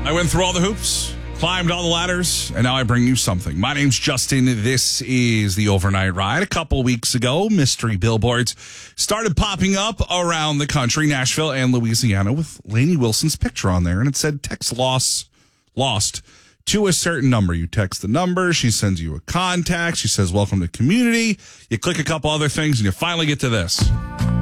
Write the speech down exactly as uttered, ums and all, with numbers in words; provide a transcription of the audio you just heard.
I went through all the hoops, climbed all the ladders, and now I bring you something. My name's Justin. This is the Overnight Ride. A couple weeks ago, mystery billboards started popping up around the country, Nashville and Louisiana, with Lainey Wilson's picture on there, and it said text loss lost to a certain number. You text the number, she sends you a contact, she says welcome to community, you click a couple other things, and you finally get to this.